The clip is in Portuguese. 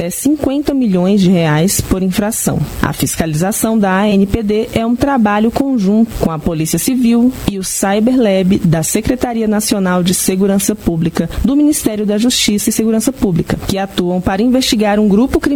até R$50 milhões por infração. A fiscalização da ANPD é um trabalho conjunto com a Polícia Civil e o Cyberlab da Secretaria Nacional de Segurança Pública do Ministério da Justiça e Segurança Pública, que atuam para investigar um grupo criminoso